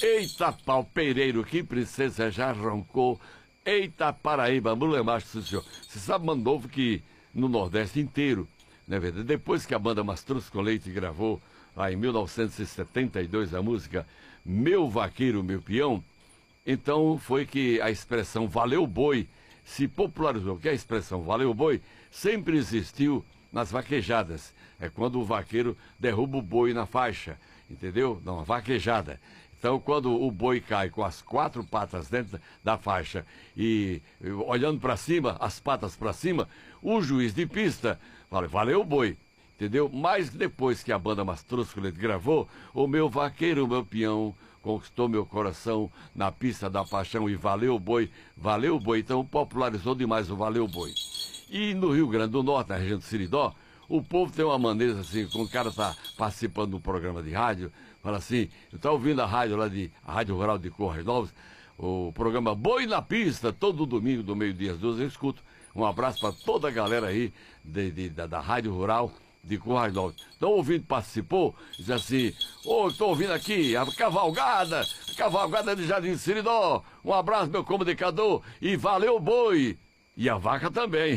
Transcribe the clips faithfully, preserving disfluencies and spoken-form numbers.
Eita pau, Pereiro, que princesa já roncou. Eita Paraíba, mulher macho, senhor. Você sabe, mano novo, que no Nordeste inteiro, não é verdade? Depois que a banda Mastruz com Leite gravou, lá em mil novecentos e setenta e dois, a música Meu Vaqueiro, Meu Peão, então foi que a expressão valeu boi se popularizou. Que a expressão valeu boi sempre existiu nas vaquejadas. É quando o vaqueiro derruba o boi na faixa, entendeu? Não, vaquejada. Então, quando o boi cai com as quatro patas dentro da faixa e olhando para cima, as patas para cima, o juiz de pista fala, valeu o boi, entendeu? Mas depois que a banda Mastruz com Leite gravou, o meu vaqueiro, meu peão, conquistou meu coração na pista da paixão e valeu o boi, valeu o boi. Então, popularizou demais o valeu o boi. E no Rio Grande do Norte, na região do Seridó, o povo tem uma maneira assim, quando o cara tá participando de um programa de rádio, fala assim, eu tô ouvindo a rádio lá de, a Rádio Rural de Correios Novos, o programa Boi na Pista, todo domingo do meio-dia às duas eu escuto. Um abraço para toda a galera aí de, de, da, da Rádio Rural de Correios Novos. Então o ouvinte participou, diz assim, ô, oh, estou ouvindo aqui a cavalgada, a cavalgada de Jardim Seridó, um abraço meu comunicador, e valeu boi! E a vaca também.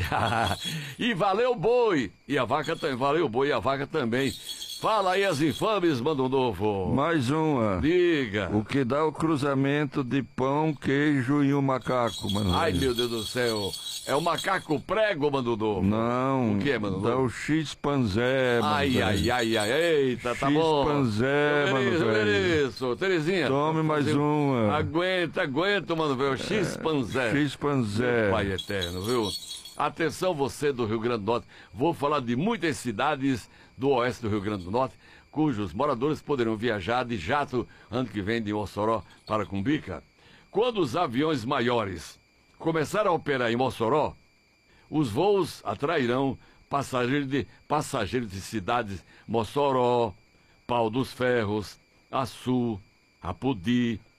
E valeu boi. E a vaca também. Valeu boi e a vaca também. Fala aí as infames, manda um novo. Mais uma. Diga. O que dá o cruzamento de pão, queijo e um macaco, mano. Ai, meu Deus do céu. É o macaco prego, mano novo? Não. O que, mano novo? Dá o X-panzé, mano. Ai, ai, ai, ai. Eita, tá bom. X-panzé, mano velho. Isso, Terezinha. Tome mais uma. Aguenta, aguenta, mano velho. X-panzé. X-panzé. Pai eterno, viu? Atenção você do Rio Grande do Norte, vou falar de muitas cidades do oeste do Rio Grande do Norte, cujos moradores poderão viajar de jato ano que vem de Mossoró para Cumbica. Quando os aviões maiores começarem a operar em Mossoró, os voos atrairão passageiros de, passageiros de cidades Mossoró, Pau dos Ferros, Açu, Apodi,